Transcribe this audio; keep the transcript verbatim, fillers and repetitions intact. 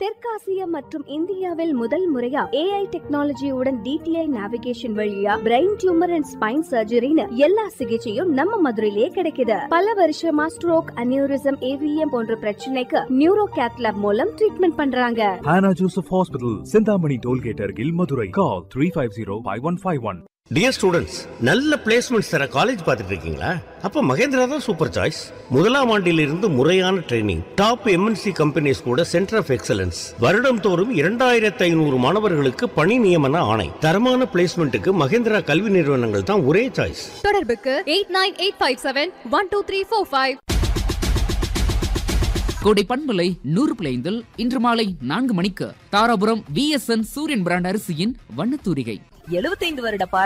தெற்காசியா மற்றும் இந்தியாவில் முதல் முறையா ஏஐ டெக்னாலஜியுடன் டிடிஐ நேவிகேஷன் வழியா பிரெயின் டியூமர் அண்ட் ஸ்பைன் சர்ஜரின்னு எல்லா சிகிச்சையும் நம்ம மதுரையிலே கிடைக்குது. பல வருஷமா ஸ்ட்ரோக், அனியூரிசம், ஏவிஎம் போன்ற பிரச்சனைக்கு நியூரோ கேத்லாப் மூலம் ட்ரீட்மெண்ட் பண்றாங்க. Hannah Joseph Hospital, Sindhamani Tollgate Argil, Madurai. Call three five zero five one five one. Dear students, நல்ல பிளேஸ்மெண்ட்ஸ் தர காலேஜ் பார்த்துட்டு இருக்கீங்களா? அப்ப மகேந்திரா தான் சூப்பர் சாய்ஸ். முதலாம் ஆண்டிலிருந்து முறையான ட்ரைனிங், டாப் எம்என்சி கம்பெனிஸ் கூட சென்டர் ஆஃப் எக்ஸலன்ஸ், வருடம் தோறும் இரண்டாயிரத்தி ஐநூறு மாணவர்களுக்கு பணி நியமன ஆணை. தரமான பிளேஸ்மெண்ட்டுக்கு மகேந்திரா கல்வி நிறுவனங்கள் தான் ஒரே சாய்ஸ். தொடர்புக்கு eight nine eight five seven one two three four five. கோடை பண்பலை நூறு பிளைந்தில் இன்று மாலை நான்கு மணிக்கு தாராபுரம் விஎஸ்என் சூரியன் பிராண்ட் அரிசியின் வண்ணத்தூரிகை. எழுபத்தைந்து வருட